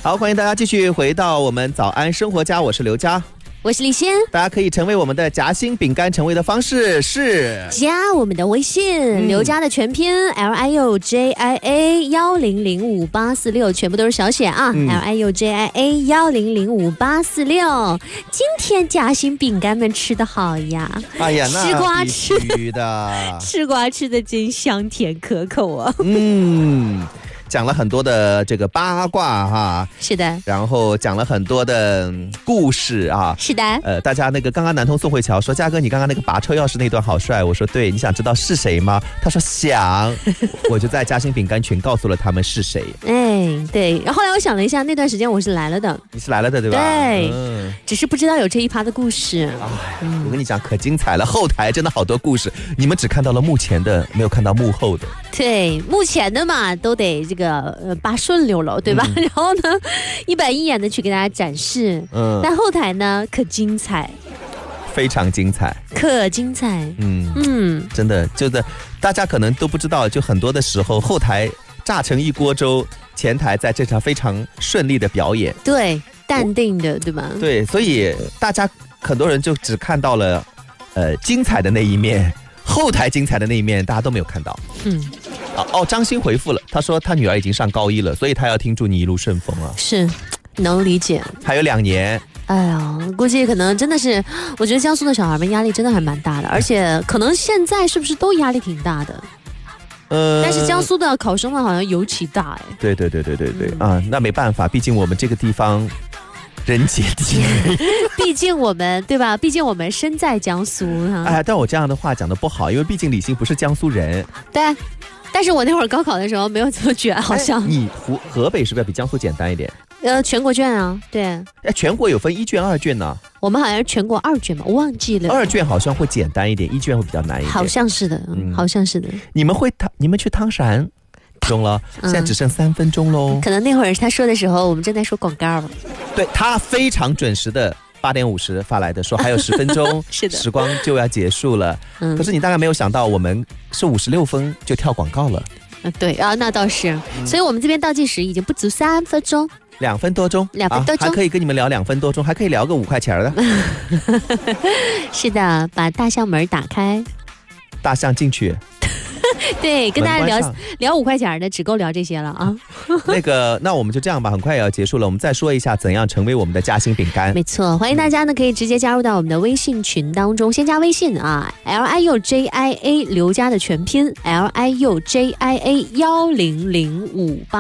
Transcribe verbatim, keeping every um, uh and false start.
好，欢迎大家继续回到我们早安生活家，我是刘佳， 我是李欣。 大家可以成为我们的夹心饼干，成为的方式是加我们的微信、嗯、刘佳的全拼 L I U J I A 一零零五八四六，全部都是小写啊、嗯、L I U J I A 一零零五八四六。今天夹心饼干们吃得好呀！ 哎呀， 吃瓜吃的吃瓜吃的真香甜可口啊！ 嗯。讲了很多的这个八卦哈， 是的， 然后讲了很多的故事啊， 是的， 呃，大家那个刚刚南通宋慧乔说，嘉哥你刚刚那个拔车钥匙那段好帅，我说对，你想知道是谁吗？他说想，我就在夹心饼干群告诉了他们是谁。 哎，对，然后后来我想了一下，那段时间我是来了的， 你是来了的对吧？ 对，嗯、只是不知道有这一趴的故事。 哎，嗯、我跟你讲可精彩了，后台真的好多故事，你们只看到了幕前的，没有看到幕后的。 对，目前的嘛都得这个呃八顺溜了，对吧？嗯、然后呢，一板一眼的去给大家展示。嗯，但后台呢可精彩， 非常精彩， 可精彩。 嗯嗯，真的就是大家可能都不知道，就很多的时候后台炸成一锅粥，前台在这场非常顺利的表演。对， 淡定的，对吧？ 对，所以大家很多人就只看到了呃精彩的那一面。后台精彩的那一面大家都没有看到。嗯，啊哦，张欣回复了，他说他女儿已经上高一了，所以他要听祝你一路顺风啊。 是，能理解。 还有两年。 哎呀，估计可能真的是，我觉得江苏的小孩们压力真的还蛮大的，而且可能现在是不是都压力挺大的？呃，但是江苏的考生们好像尤其大哎。 对对对对对对、嗯、啊，那没办法，毕竟我们这个地方。人杰地灵， 毕竟我们对吧？毕竟我们身在江苏。 哎，但我这样的话讲的不好，因为毕竟李欣不是江苏人。 对，但是我那会儿高考的时候没有这么卷，好像。 哎、你湖河北是不是比江苏简单一点？ 呃，全国卷啊，对。 哎，全国有分一卷、二卷呢。 我们好像是全国二卷嘛，我忘记了。 二卷好像会简单一点，一卷会比较难一点。 好像是的，嗯、好像是的。 你们会汤？你们去汤山？中了，现在只剩三分钟喽、嗯。 可能那会儿他说的时候，我们正在说广告。 对，他非常准时的八点五十发来的，说还有十分钟， 是的， 时光就要结束了。嗯，可是你大概没有想到，我们是五十六分就跳广告了。 嗯，对啊，那倒是、嗯。所以我们这边倒计时已经不足三分钟， 两分多钟， 两分多钟、 啊、还可以跟你们聊两分多钟，还可以聊个五块钱的。 是的，把大象门打开， 大象进去。 对，跟大家聊聊五块钱的，只够聊这些了啊。 那个，那我们就这样吧，很快也要结束了。我们再说一下怎样成为我们的夹心饼干。 没错，欢迎大家呢可以直接加入到我们的微信群当中，先加微信啊 ，L I U J I A 刘佳的全拼 L I U J I A 一零零五八。